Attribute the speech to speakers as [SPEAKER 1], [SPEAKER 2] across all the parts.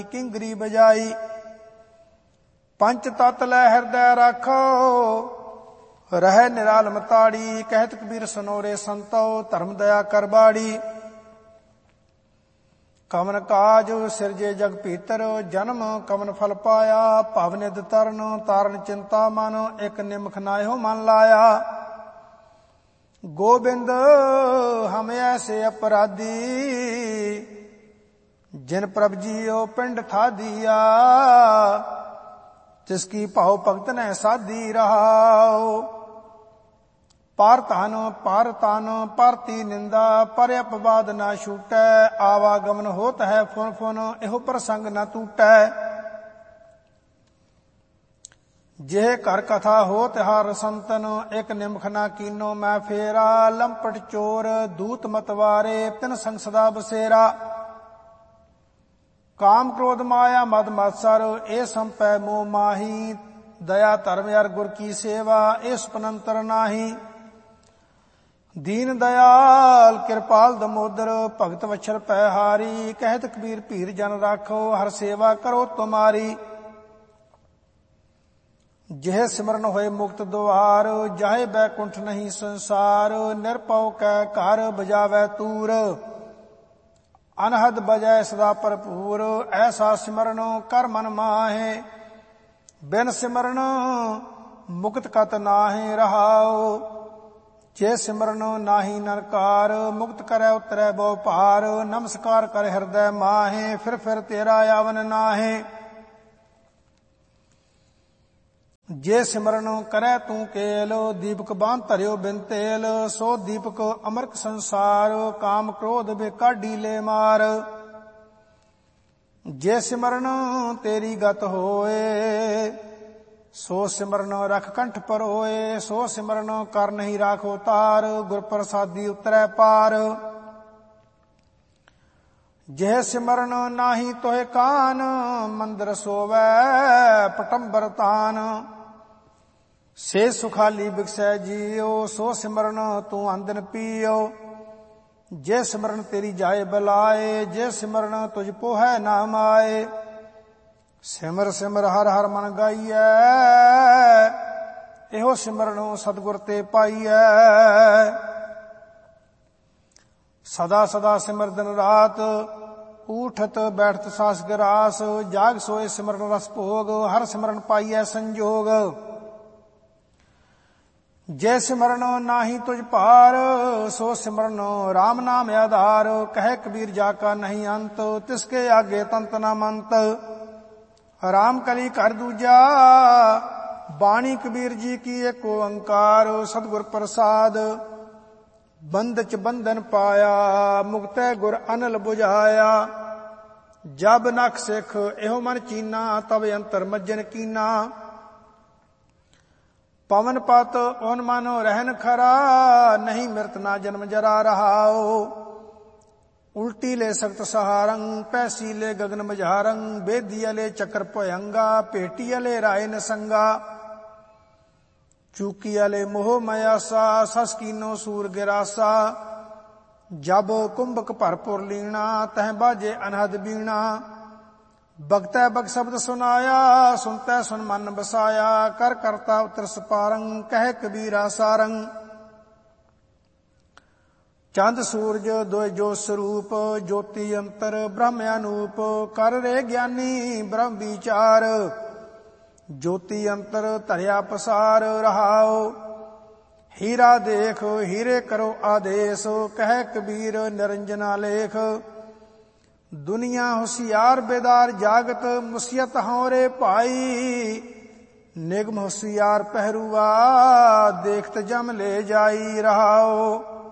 [SPEAKER 1] किंगरी बजाई। पंच तत् लै हृदय राखो, रह निरालम ताड़ी। कहत कबीर सनोरे संतो, धर्म दया कर बाड़ी। कवन काज सिरजे जग भीतर, जन्म कवन फल पाया। भवनिध तरन तारण चिंता मन, एक निमख नायो मन लाया। गोबिंद हम ऐसे अपराधी, जिन प्रभ जियो पिंड था दिया। जिसकी भाव भगत ने साधी रहाओ। पार तान पारती निंदा, पर अपवाद ना छूटै। आवागमन होत है फुन फुन, एहो प्रसंग न टूटै। जेह कर कथा होत हर संतन, एक निमख ना कीनो मैं फेरा। लंपट चोर दूत मतवारे, तिन संग सदा बसेरा। काम क्रोध माया मद मत्सर, ए संपै मोह माही। दया धर्म अर गुर की सेवा, ए सुपनंतर नाही। दीन दयाल कृपाल दमोदर, भगत वछल पैहारी। कहत कबीर भीर जन राखो, हर सेवा करो तुम्हारी। जेह सिमरन होए मुक्त द्वार, जाहे बैकुंठ नहीं संसार। निरपौ कै घर बजावै तूर, अनहद बजै सदा भरपूर। ऐसा सिमरन कर मन माहे, बिन सिमरन मुक्त कत नाहे रहाओ। जे सिमरन नाही नरकार, मुक्त करै उतरै बहु पार। नमस्कार कर हृदय माहे, फिर तेरा आवन नाहे। जे सिमरन करै तू केल, दीपक बांध धरियो बिन तेल। सो दीपक अमरक संसार, काम क्रोध बे काढी ले मार। जे सिमरन तेरी गत होए, सो सिमरन रख कंठ पर होए। सो सिमरन कर नहीं राखो तार, गुर प्रसादी उतरै पार। जेह सिमरन नाही तोहे कान, मंदिर सोवै पटंबर तान। से सुखाली बिकसै जियो, सो सिमरन तू अंदन पियो। जे सिमरन तेरी जाए बलाए, जे सिमरन तुझ पोहै नाम आए। सिमर सिमर हर हर मन गाइयै, एहो सिमरन सतगुर ते पाइयै। सदा सदा सिमर दिन रात, उठत बैठत सास गिरास। जाग सोए सिमरन रस भोग, हर सिमरन पाइयै संजोग। जय सिमरन नाही तुझ पार, सो सिमरन राम नाम आधार। कह कबीर जाका नहीं अंत, तिसके आगे तंत न मंत। राम कली कर दूजा, बाणी कबीर जी की एक ओंकार। सतगुर प्रसाद बंद च बंधन पाया, मुक्तै गुर अनल बुझाया। जब नख सिख एहो मन चीना, तब अंतर मज्जन कीना। पवन पत ओन मानो रहन खरा, नहीं मृत ना जन्म जरा रहाओ। उल्टी ले सख्त सहारंग, पैसी ले गगन मझारंग। बेदिया ले चक्र भयंगा, पेटिया ले राय नसंगा। चूकिया ले मोह मयासा, सस कीनो सूर गिरासा। जब कुंभक भरपुर लीना, तह बाजे अनहद बीणा। बगतै बग शब्द सुनाया, सुनतै सुन मन बसाया। कर करता उतर सपारंग, कह कबीरा सारंग। चंद सूरज दोय जो स्वरूप, ज्योति अंतर ब्रह्म अनूप। कर रे ज्ञानी ब्रह्म विचार, ज्योति अंतर धरिया पसार रहाओ। हीरा देख हीरे करो आदेश, कह कबीर निरंजना लेख। दुनिया होशियार बेदार जागत, मुसियत हौरे भाई। निगम होशियार पहरुआ, देखत जम ले जाई रहाओ।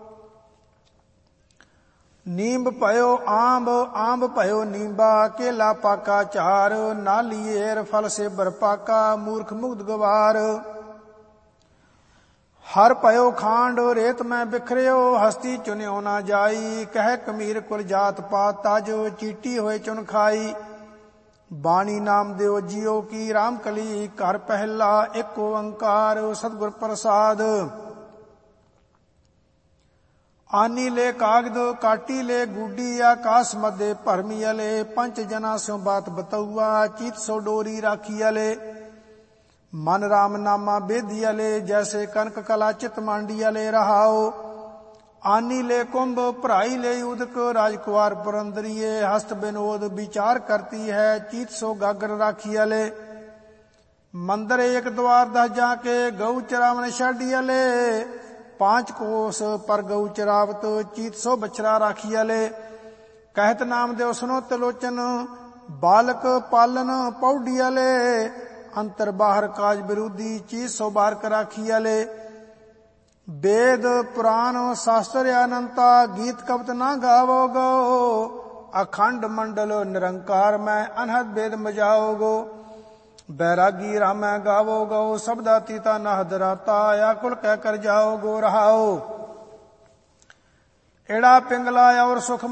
[SPEAKER 1] नींब पयो आंब, आंब पयो नींबा। केला पाका चार, नालियेर फल से बरपाका। मूर्ख मुग्ध गवार। हर पयो खांड रेत में बिखरियो, हस्ती चुन्यो ना जाई। कह कमीर कुल जात पात ताज, चीटी होए चुन खाई। बाणी नाम देव जियो की, राम कली कर पहला। एक ओंकार सतगुर प्रसाद, आनी ले कागद काटी ले गुडी आकाश मध्य भरमी अले पंच जना स्यो बात बतौआ चित सो डोरी राखी अले मन राम नामा बेदी अले जैसे कनक कला चित मांडी अले रहाओ आनी ले कुंभ भराई ले उदक राजकुमार पुरंदरिये हस्त विनोद विचार करती है चित सो गागर राखी अले मंदिर एक द्वार 10 जाके गऊ चरावन छाडी अले 5 कोस पर गऊ चरावत चित सो बछरा राखी अले कहत नाम देव सुनो तिलोचन बालक पालन पौडी अले अंतर बाहर काज विरोधी चीज सो बारक राखी अले वेद पुराण शास्त्र अनंता गीत कवत ना गावो गो अखंड मंडल निरंकार में अनहद वेद मजाओ गो बैरागी राम गावो गो शब्दा तीता नहद राता आकुल कह कर जाओ गो रहाओ एड़ा पिंगला और सुख